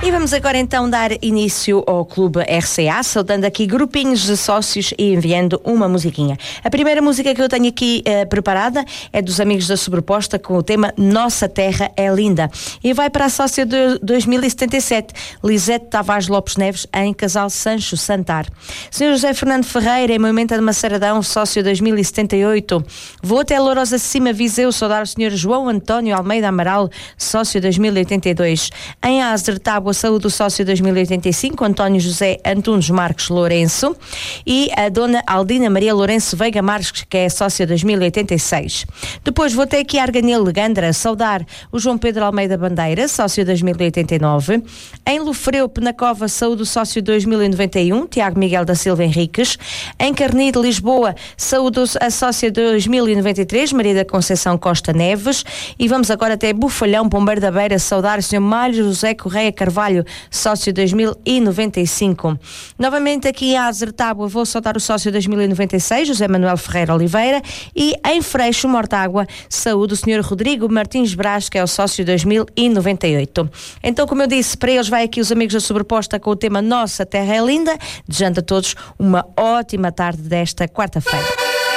E vamos agora então dar início ao Clube RCA, saudando aqui grupinhos de sócios e enviando uma musiquinha. A primeira música que eu tenho aqui preparada é dos Amigos da Sobreposta, com o tema Nossa Terra é Linda. E vai para a sócia de 2077, Lisete Tavares Lopes Neves, em Casal Sancho Santar. Sr. José Fernando Ferreira, em Moimenta de Maceradão, sócio 2078. Vou até Louros Acima, Viseu, saudar o Sr. João António Almeida Amaral, sócio 2082. Em Azer, Tábua, saúde do sócio 2085, António José Antunes Marques Lourenço, e a dona Aldina Maria Lourenço Veiga Marques, que é sócia 2086. Depois vou até aqui a Arganil Legandra, saudar o João Pedro Almeida Bandeira, sócio 2089. Em Lofreu, Penacova, saúde do sócio 2091, Tiago Miguel da Silva Henriques. Em Carnide, Lisboa, saúde a sócia 2093, Maria da Conceição Costa Neves. E vamos agora até Bufalhão, Pombeiro da Beira, saudar o Sr. Mário José Correia Carvalho, sócio 2095. Novamente aqui em Azer, Tábua, vou saudar o sócio 2096, José Manuel Ferreira Oliveira. E em Freixo, Mortágua, saúde o Sr. Rodrigo Martins Brás, que é o sócio 2098. Então, como eu disse, para eles vai aqui os Amigos da Sobreposta com o tema Nossa Terra é Linda. Desejando a todos uma ótima tarde desta quarta-feira.